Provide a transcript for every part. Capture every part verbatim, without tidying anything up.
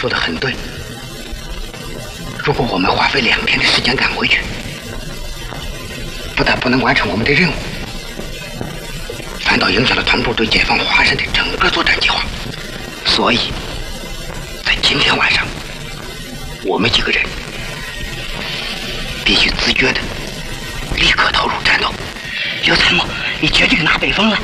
说的很对。如果我们花费两天的时间赶回去，不但不能完成我们的任务，反倒影响了团部对解放华山的整个作战计划。所以，在今天晚上，我们几个人必须自觉的立刻投入战斗。 刘参谋，你绝对拿北风了。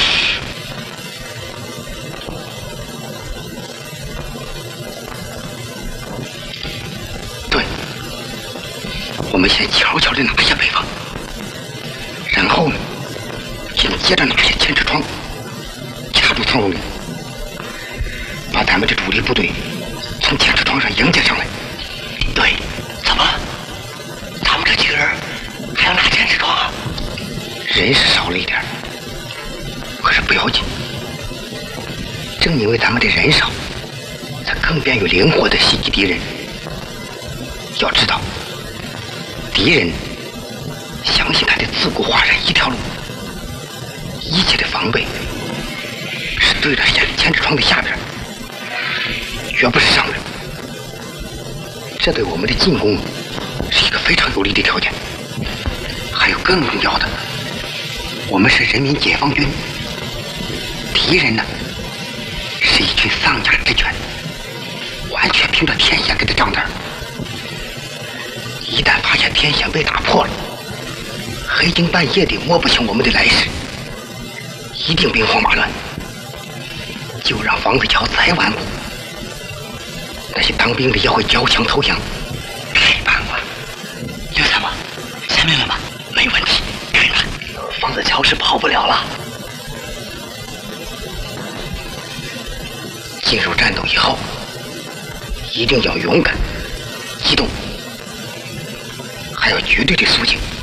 对，我们先悄悄地拿下北方，然后呢，紧接着拿下千尺窗，掐住苍龙岭，把咱们的主力部队从千尺窗上迎接上来。 对，怎么了？他们这几个人还要拿千尺窗啊？ 人是少了一点，可是不要紧。正因为咱们的人少，才更便于灵活地袭击敌人。要知道，敌人相信他的自古华山一条路，一切的防备是对着千千尺窗的下边，绝不是上边。这对我们的进攻是一个非常有利的条件。还有更重要的，我们是人民解放军，敌人呢是一群丧家之犬，完全凭着天险给的账单。一旦发现天险被打破了，黑更半夜的摸不清我们的来势，一定兵荒马乱。就让房子桥再顽固，那些当兵的也会交枪投降。 太棒了，刘参谋，下命令吧。没问题，对了，房子桥是跑不了了。 进入战斗以后，一定要勇敢、机动，还要绝对的肃静。